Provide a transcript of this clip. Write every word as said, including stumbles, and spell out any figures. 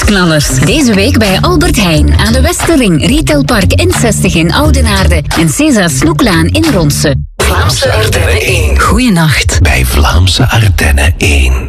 Prijsknallers. Deze week bij Albert Heijn aan de Westerring, Retailpark in zestig in Oudenaarde en César Snoeklaan in Ronse. Vlaamse Ardennen één. Goeienacht. Bij Vlaamse Ardennen één.